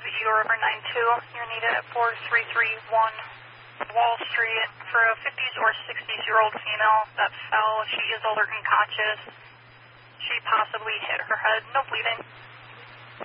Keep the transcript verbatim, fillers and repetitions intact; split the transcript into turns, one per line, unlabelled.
Eagle River nine two. You're needed at four three three one Wall Street for a fifties or sixties-year-old female that fell. She is alert and conscious. She possibly hit her head. No bleeding.